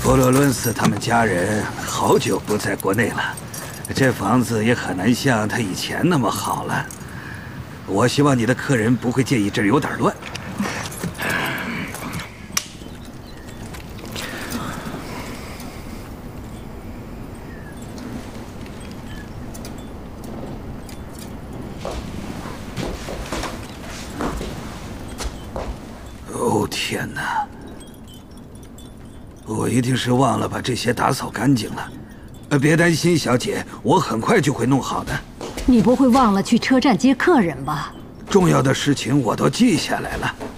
佛罗伦斯他们家人好久不在国内了，这房子也很难像他以前那么好了。我希望你的客人不会介意这儿有点乱。哦，天哪！我一定是忘了把这些打扫干净了。别担心，小姐，我很快就会弄好的。 你不会忘了去车站接客人吧？ 重要的事情我都记下来了。